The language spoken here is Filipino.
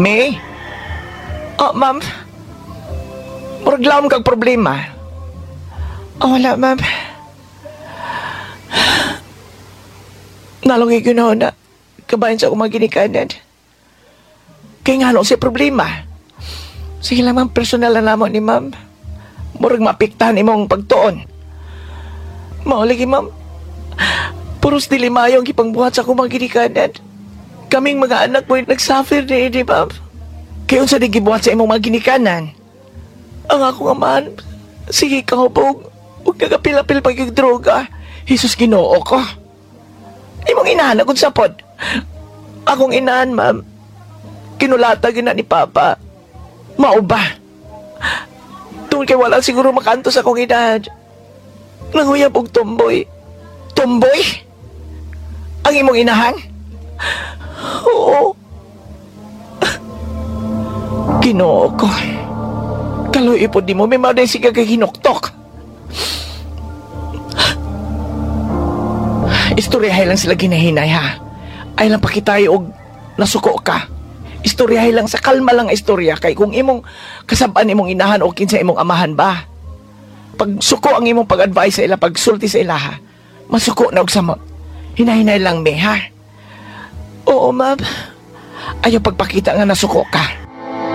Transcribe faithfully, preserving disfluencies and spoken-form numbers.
May? Oh, ma'am. Muraglaom kag problema. Oh, wala, ma'am. Nalungi ko na na. Kabayan sa akong mga ginikanan. Kaya nga ano si problema. Sige lang, ma'am. Personal na namon ni ma'am. Murag mapiktahan imong pagtuon. Mauligi, ma'am. Puros dilimayong kipangbuhat sa akong mga ginikanan. Kaming mga anak mo nagsuffer ni Eddie, ma'am. Kaya unsa di gibuhat sa imong mga ginikanan. Ang akong amahan, sige kahubog. Huwag nagapil-apil pag yung droga. Jesus, Ginoo ko. Imong inahan akong sapod. Akong inahan, ma'am. Kinulatag na ni Papa. Mao ba? Tungkol kay wala siguro makanto sa akong inahan. Nanguyab og tomboy. Tomboy? Ang imong inahan? Oo. Ginoo ko. Kaloy po di mo, may mga siga kay hinoktok. Istoryahay lang sila ginahinay, ha? Ay lang pakitayo og nasuko ka. Istoryahay lang sa kalma lang istorya kay kung imong kasabaan imong inahan o kinsa imong amahan ba. Pag suko ang imong pag-advise sa ila, pag sulti sa ila, ha? Masuko na og sama. Hinahinay lang, me, ha? Oo, ma'am. Ayaw pagpakita nga nasuko ka.